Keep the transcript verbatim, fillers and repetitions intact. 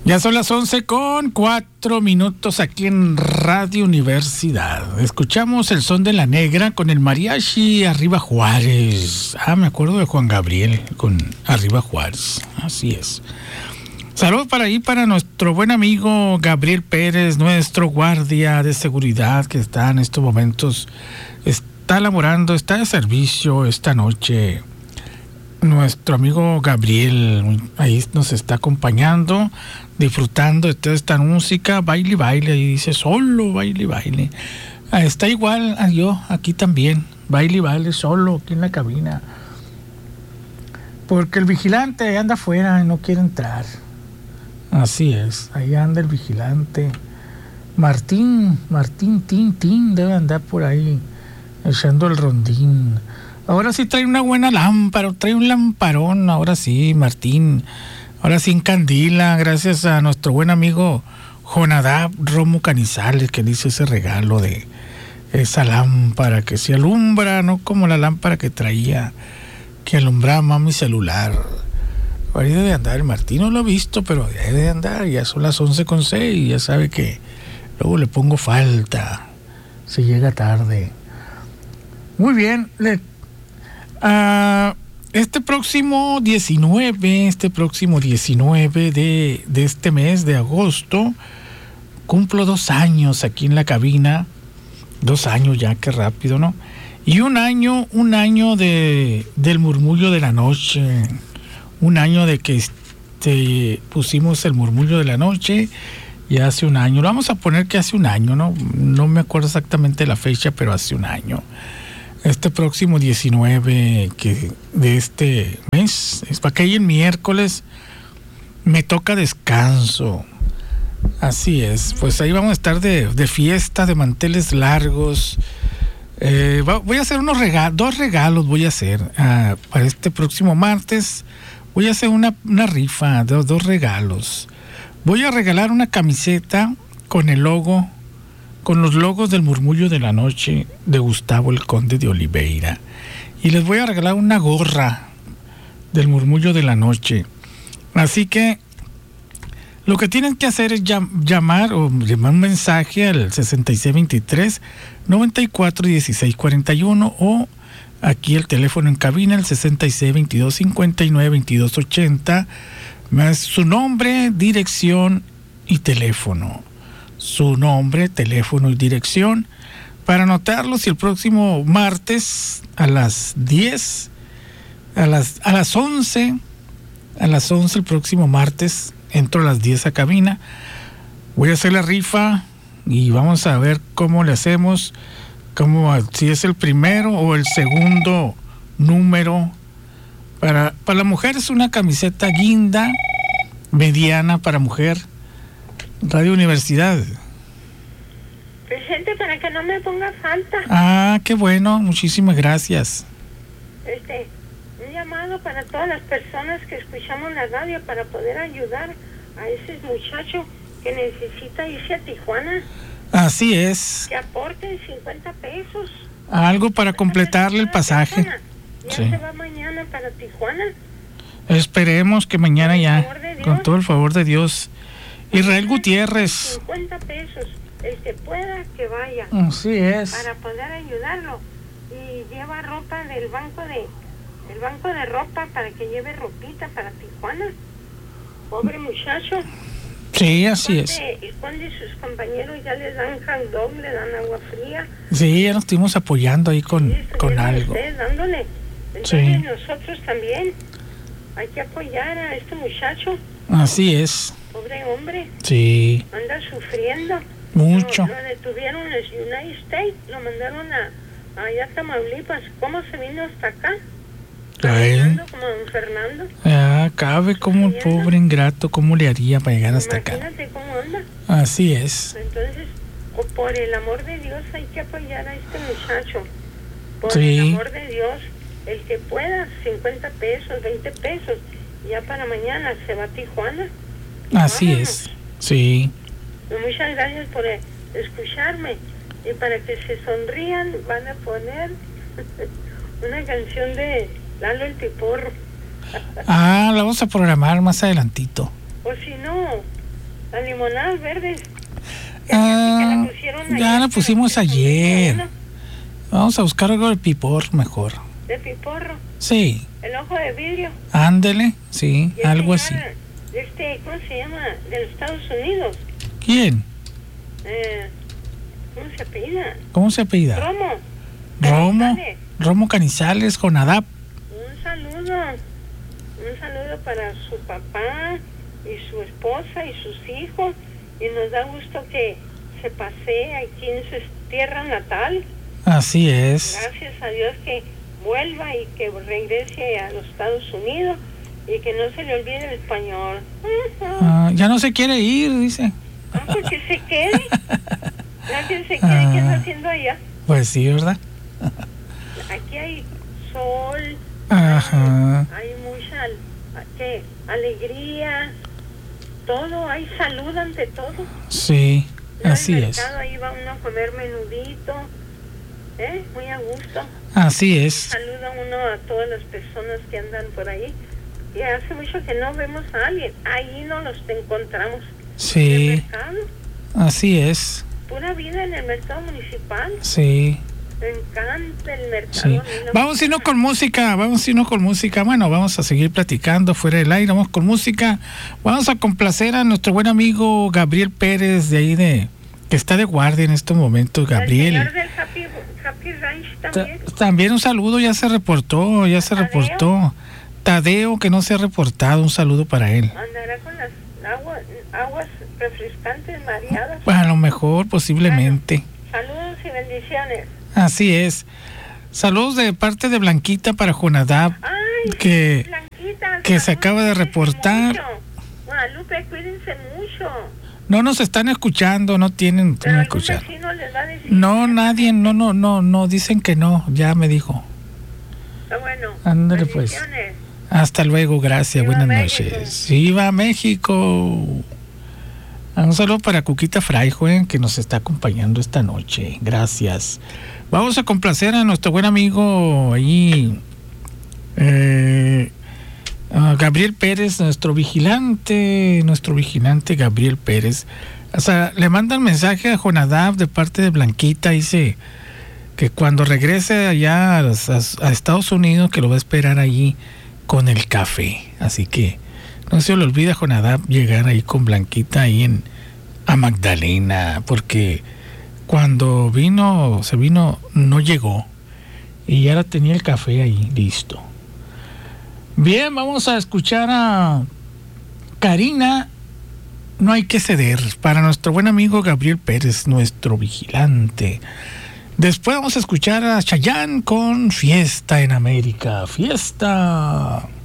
Ya son las once con cuatro minutos aquí en Radio Universidad. Escuchamos el son de la negra con el mariachi Arriba Juárez. Ah, me acuerdo de Juan Gabriel con Arriba Juárez. Así es. Saludos para ahí para nuestro buen amigo Gabriel Pérez, nuestro guardia de seguridad que está en estos momentos, está laborando, está de servicio esta noche. Nuestro amigo Gabriel ahí nos está acompañando, disfrutando de toda esta música, baile y baile, y dice solo, baile y baile. Ah, está igual a yo aquí también, baile y baile solo aquí en la cabina. Porque el vigilante anda afuera y no quiere entrar. Así es, ahí anda el vigilante. Martín, Martín Tin Tin debe andar por ahí echando el rondín. Ahora sí trae una buena lámpara, trae un lamparón, ahora sí, Martín. Ahora sí encandila, gracias a nuestro buen amigo Jonadab Romo Canizales, que dice ese regalo de esa lámpara que se alumbra, no como la lámpara que traía, que alumbraba mi celular. Ahí debe andar el Martín, no lo he visto, pero debe de andar, ya son las once con seis, ya sabe que luego le pongo falta, se llega tarde. Muy bien, le... Uh, este próximo diecinueve, este próximo diecinueve de, de este mes de agosto, cumplo dos años aquí en la cabina, dos años ya, qué rápido, ¿no? Y un año, un año de, del murmullo de la noche, un año de que este, pusimos el murmullo de la noche, y hace un año, lo vamos a poner que hace un año, ¿no? No me acuerdo exactamente la fecha, pero hace un año. Este próximo diecinueve que de este mes, es para que ahí el miércoles me toca descanso. Así es, pues ahí vamos a estar de, de fiesta, de manteles largos. Eh, va, voy a hacer unos regalos, dos regalos voy a hacer uh, para este próximo martes. Voy a hacer una, una rifa de dos regalos. Voy a regalar una camiseta con el logo, con los logos del murmullo de la noche de Gustavo el Conde de Oliveira. Y les voy a regalar una gorra del murmullo de la noche. Así que lo que tienen que hacer es llam- llamar o llamar un mensaje al sesenta y seis veintitrés, noventa y cuatro dieciséis cuarenta y uno o aquí el teléfono en cabina, el sesenta y seis veintidós cincuenta y nueve veintidós ochenta, más su nombre, dirección y teléfono. Su nombre, teléfono y dirección para anotarlos, y el próximo martes a las diez, a las, a las once, a las once el próximo martes, entro a las diez a cabina, voy a hacer la rifa y vamos a ver cómo le hacemos, cómo, si es el primero o el segundo número. Para, para la mujer es una camiseta guinda, mediana para mujer, Radio Universidad. Presente para que no me ponga falta. Ah, qué bueno, muchísimas gracias. Este, un llamado para todas las personas que escuchamos la radio para poder ayudar a ese muchacho que necesita irse a Tijuana. Así es. Que aporten cincuenta pesos. Algo para completarle el pasaje. Ya sí. Se va mañana para Tijuana. Esperemos que mañana ya, con todo el favor de Dios. Israel Gutiérrez. cincuenta pesos. El que pueda, que vaya. Así es. Para poder ayudarlo. Y lleva ropa del banco de del banco de ropa para que lleve ropita para Tijuana. Pobre muchacho. Sí, así es. Y cuando sus compañeros ya les dan hot dog, le dan agua fría. Sí, ya nos estuvimos apoyando ahí con, sí, con algo. Ustedes dándole. Entonces sí. Nosotros también hay que apoyar a este muchacho. Así es. Pobre hombre. Sí. Anda sufriendo. Mucho. Lo, lo detuvieron en los United States, lo mandaron a allá a Tamaulipas. ¿Cómo se vino hasta acá? Fernando, como don Fernando. Ah, cabe como el pobre ingrato, ¿cómo le haría para llegar hasta acá? Imagínate cómo anda. Así es. Entonces, por el amor de Dios hay que apoyar a este muchacho. Por sí. el amor de Dios, el que pueda, cincuenta pesos, veinte pesos, ya para mañana se va a Tijuana. Así Vámonos. es, sí. Muchas gracias por escucharme. Y para que se sonrían, van a poner una canción de Lalo el Piporro. Ah, la vamos a programar más adelantito. O si no, Las limonadas verdes. Ah, Que la ya ayer, la pusimos ayer. Bueno, Vamos a buscar algo de pipor mejor. de piporro. Sí, El ojo de vidrio. ándele, sí, Y el algo señor, así. Este, ¿cómo se llama? De los Estados Unidos. ¿Quién? Eh, ¿Cómo se apellida? ¿Cómo se apellida? Romo. Romo, Canizales. Romo Canizales, Jonadab. Un saludo. Un saludo para su papá y su esposa y sus hijos. Y nos da gusto que se pasee aquí en su tierra natal. Así es. Gracias a Dios que vuelva y que regrese a los Estados Unidos y que no se le olvide el español. Ah, ya no se quiere ir, dice. Ah, pues que se quede. Ya que se quede, ¿qué está haciendo allá? Pues sí, ¿verdad? Aquí hay sol, Ajá. hay, hay mucha ¿qué? alegría, todo, hay salud ante todo. Sí, En así el es. mercado ahí va uno a comer menudito, ¿eh? Muy a gusto. Así es. Saluda uno a todas las personas que andan por ahí. Y hace mucho que no vemos a alguien. Ahí no los encontramos. En el Sí, mercado. así es. Pura vida en el mercado municipal. Sí, Me encanta el mercado. sí. A mí no me Vamos a irnos gusta. con música, vamos a irnos con música. Bueno, vamos a seguir platicando fuera del aire, vamos con música. Vamos a complacer a nuestro buen amigo Gabriel Pérez de ahí de... que está de guardia en estos momentos, Gabriel. El señor del Happy, Happy Ranch también. Ta- También un saludo, ya se reportó, ya se ¿Tadeo? reportó. Tadeo, que no se ha reportado, un saludo para él. Andará con las aguas, aguas refrescantes mareadas. Pues a lo mejor, posiblemente. Saludos y bendiciones. Así es. Saludos de parte de Blanquita para Jonadab, Ay, que, Blanquita, que se saludos, acaba de cuídense reportar. mucho. Guadalupe, cuídense mucho. no nos están escuchando, no tienen Pero cómo algún escuchar. vecino les va a decir. No, nadie, no, no, no, no, dicen que no, ya me dijo. Está bueno. Ándale, pues. Bendiciones. Hasta luego, gracias, Viva buenas México. noches. ¡Viva México! Un saludo para Cuquita Fraijo, eh, que nos está acompañando esta noche. Gracias. Vamos a complacer a nuestro buen amigo ahí, eh, a Gabriel Pérez, nuestro vigilante, nuestro vigilante Gabriel Pérez. O sea, le mandan mensaje a Jonadab de parte de Blanquita, dice que cuando regrese allá a, a- a Estados Unidos, que lo va a esperar allí con el café. Así que no se le olvida a Jonadab llegar ahí con Blanquita ahí en a Magdalena, porque cuando vino, se vino, no llegó y ya tenía el café ahí listo. Bien, vamos a escuchar a Karina, No hay que ceder, para nuestro buen amigo Gabriel Pérez, nuestro vigilante. Después vamos a escuchar a Chayanne con Fiesta en América. Fiesta.